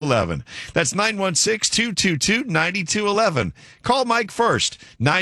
9211. That's 916-222-9211. Call Mike first,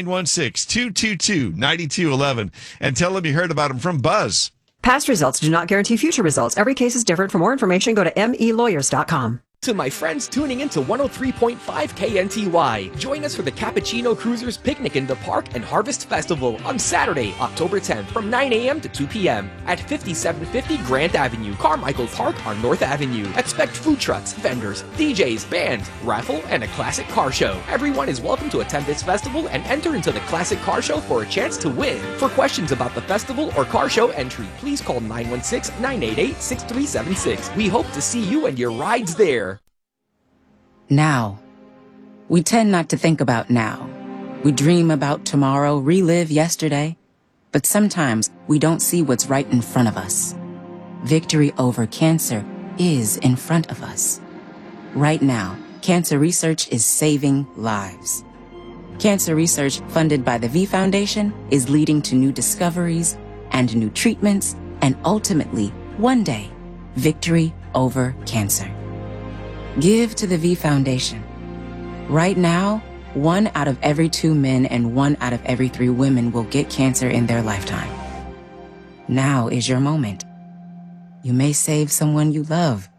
916-222-9211, and tell him you heard about him from Buzz. Past results do not guarantee future results. Every case is different. For more information, go to melawyers.com. To my friends tuning in to 103.5 KNTY, join us for the Cappuccino Cruisers Picnic in the Park and Harvest Festival on Saturday, October 10th from 9 a.m. to 2 p.m. at 5750 Grant Avenue, Carmichael Park on North Avenue. Expect food trucks, vendors, DJs, bands, raffle, and a classic car show. Everyone is welcome to attend this festival and enter into the classic car show for a chance to win. For questions about the festival or car show entry, please call 916-988-6376. We hope to see you and your rides there. Now. We tend not to think about now. We dream about tomorrow, relive yesterday. But sometimes we don't see what's right in front of us. Victory over cancer is in front of us. Right now, cancer research is saving lives. Cancer research funded by the V Foundation is leading to new discoveries and new treatments and ultimately, one day, victory over cancer. Give to the V Foundation. Right now, 1 out of every 2 men and 1 out of every 3 women will get cancer in their lifetime. Now is your moment. You may save someone you love.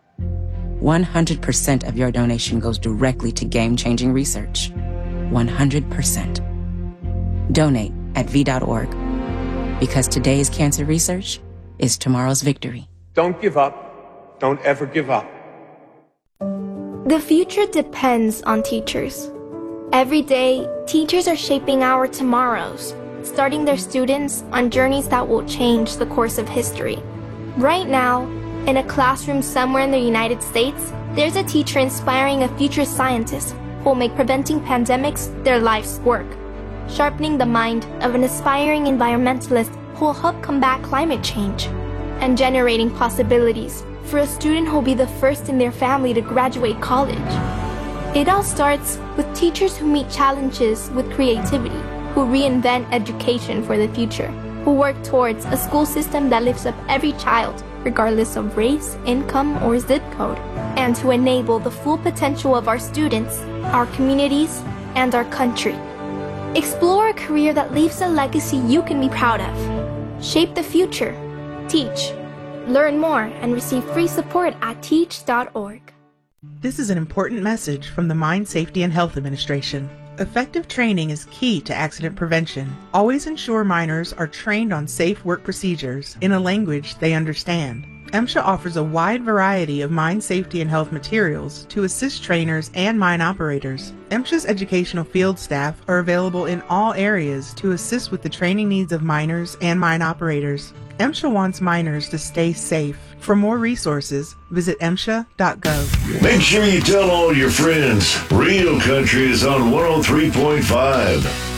100% of your donation goes directly to game-changing research. 100%. Donate at v.org. Because today's cancer research is tomorrow's victory. Don't give up. Don't ever give up. The future depends on teachers. Every day, teachers are shaping our tomorrows, starting their students on journeys that will change the course of history. Right now, in a classroom somewhere in the United States, there's a teacher inspiring a future scientist who will make preventing pandemics their life's work, sharpening the mind of an aspiring environmentalist who will help combat climate change, and generating possibilities for a student who will be the first in their family to graduate college. It all starts with teachers who meet challenges with creativity, who reinvent education for the future, who work towards a school system that lifts up every child, regardless of race, income, or zip code, and to enable the full potential of our students, our communities, and our country. Explore a career that leaves a legacy you can be proud of. Shape the future. Teach. Learn more and receive free support at teach.org. This is an important message from the Mine Safety and Health Administration. Effective training is key to accident prevention. Always ensure miners are trained on safe work procedures in a language they understand. MSHA offers a wide variety of mine safety and health materials to assist trainers and mine operators. MSHA's educational field staff are available in all areas to assist with the training needs of miners and mine operators. MSHA wants miners to stay safe. For more resources, visit MSHA.gov. Make sure you tell all your friends. Real Country is on 103.5.